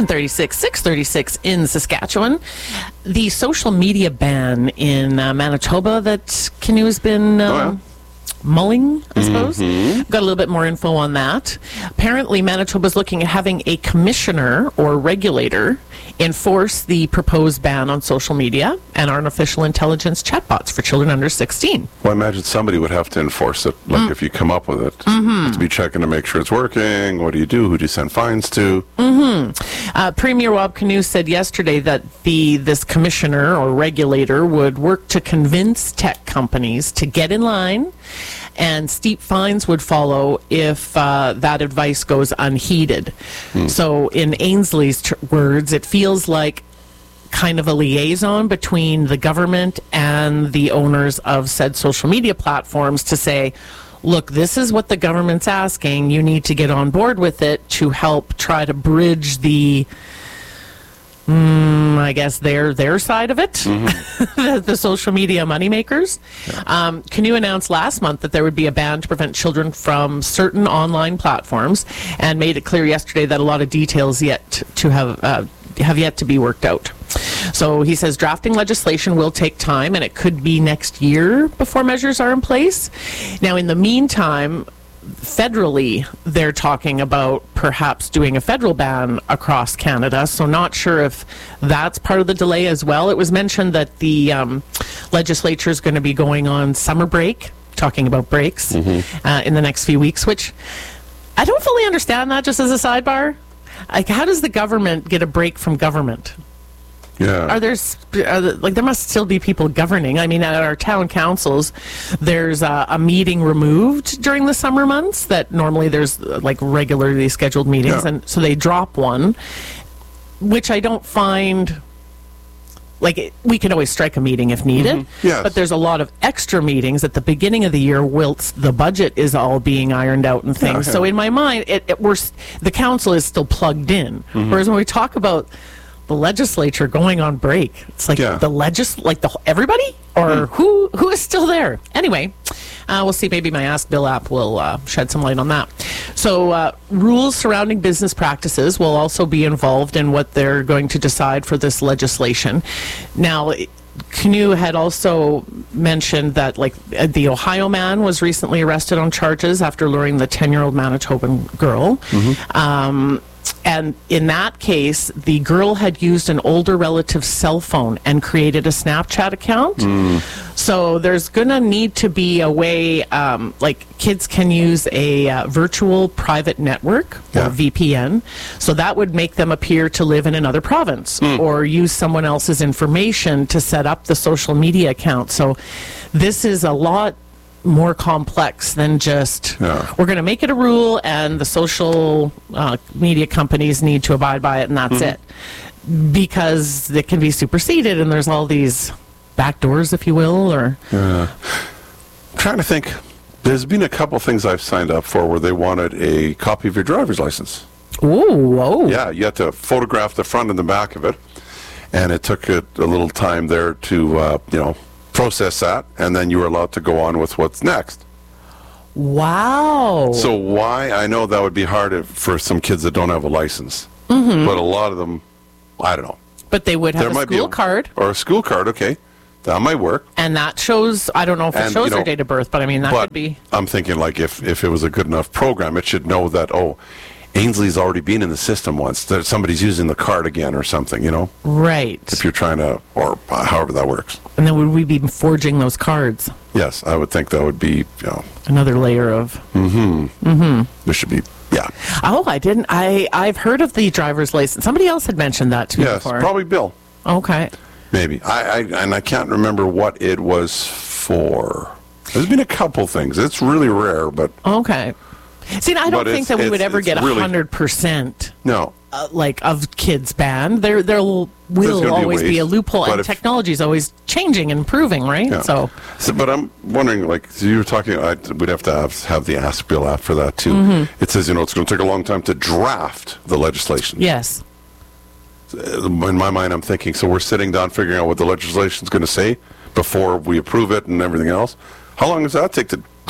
7:36, 6:36 in Saskatchewan. The social media ban in Manitoba that Canoe has been mulling, I suppose. Got a little bit more info on that. Apparently, Manitoba's looking at having a commissioner or regulator enforce the proposed ban on social media and artificial intelligence chatbots for children under 16. Well, I imagine somebody would have to enforce it. Like if you come up with it, to be checking to make sure it's working. What do you do? Who do you send fines to? Premier Rob Canoe said yesterday that this commissioner or regulator would work to convince tech companies to get in line, and steep fines would follow if that advice goes unheeded. So in Ainsley's words, it feels like kind of a liaison between the government and the owners of said social media platforms to say, look, this is what the government's asking. You need to get on board with it to help try to bridge the, I guess, their side of it, the social media moneymakers. Canoe announced last month that there would be a ban to prevent children from certain online platforms, and made it clear yesterday that a lot of details yet to have yet to be worked out. So he says drafting legislation will take time, and it could be next year before measures are in place. Now, in the meantime, federally, they're talking about perhaps doing a federal ban across Canada, so not sure if that's part of the delay as well. It was mentioned that the legislature is going to be going on summer break, talking about breaks, in the next few weeks, which I don't fully understand that, just as a sidebar. Like, how does the government get a break from government? Yeah. There must still be people governing. I mean, at our town councils, there's a meeting removed during the summer months that normally there's regularly scheduled meetings, and so they drop one, which I don't find. We can always strike a meeting if needed, Yes. but there's a lot of extra meetings at the beginning of the year whilst the budget is all being ironed out and things. So in my mind, the council is still plugged in. Whereas when we talk about the legislature going on break, it's like everybody, or who is still there? Anyway, we'll see. Maybe my Ask Bill app will shed some light on that. So rules surrounding business practices will also be involved in what they're going to decide for this legislation. Now, Canoe had also mentioned that the Ohio man was recently arrested on charges after luring the 10-year-old Manitoban girl. And in that case, the girl had used an older relative's cell phone and created a Snapchat account. So there's going to need to be a way, kids can use a virtual private network, or VPN. So that would make them appear to live in another province or use someone else's information to set up the social media account. So this is a lot more complex than just we're going to make it a rule and the social media companies need to abide by it, and that's it, because it can be superseded and there's all these back doors, if you will. Or trying to think, there's been a couple things I've signed up for where they wanted a copy of your driver's license. Whoa. Yeah, you had to photograph the front and the back of it, and it took a little time there to process that, and then you were allowed to go on with what's next. Wow. So why? I know that would be hard for some kids that don't have a license, but a lot of them, I don't know. But they would have a school card. Or a school card, okay. That might work. And that shows, I don't know if it shows their date of birth, but I mean, that could be. I'm thinking if it was a good enough program, it should know that, Ainsley's already been in the system once, that somebody's using the card again or something, Right. If you're trying to, or however that works. And then would we be forging those cards? Yes, I would think that would be, another layer of. There should be, Oh, I didn't. I've heard of the driver's license. Somebody else had mentioned that to me before. Yes, probably Bill. Okay. Maybe. I can't remember what it was for. There's been a couple things. It's really rare, but. Okay. See, I don't think that we would ever get 100%. No. Of kids banned. There will always be a loophole, and technology is always changing and improving, right? Yeah. So, but I'm wondering, so you were talking, we'd have to have the Ask Bill app for that too. It says, it's going to take a long time to draft the legislation. Yes. In my mind, I'm thinking, so we're sitting down figuring out what the legislation's going to say before we approve it and everything else. How long does that take to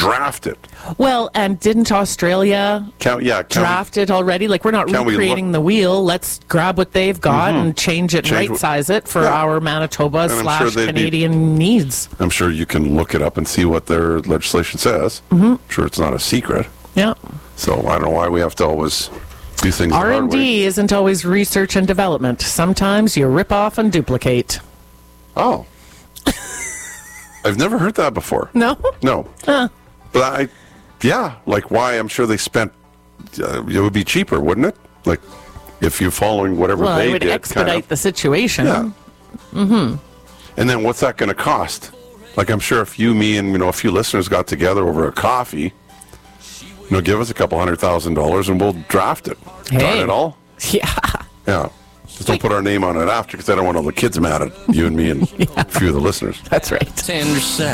draft it. Well, and didn't Australia Can draft it already? Like, we're not Can we recreating the wheel. Let's grab what they've got and change it, Change right-size it for Yeah. our Manitoba And I'm sure / they'd be- Canadian needs. I'm sure you can look it up and see what their legislation says. I'm sure it's not a secret. Yeah. So I don't know why we have to always do things the hard way. R&D isn't always research and development. Sometimes you rip off and duplicate. Oh. I've never heard that before. No? No. But like why? I'm sure they spent, it would be cheaper, wouldn't it? Like, if you're following whatever Well, they it would did. expedite the situation. Yeah. And then what's that going to cost? Like, I'm sure if you, me, and, a few listeners got together over a coffee, give us a couple $100,000 and we'll draft it. Hey. Darn it all. Yeah. Yeah. Just don't put our name on it after, because I don't want all the kids mad at you and me and a few of the listeners. That's right. Sanders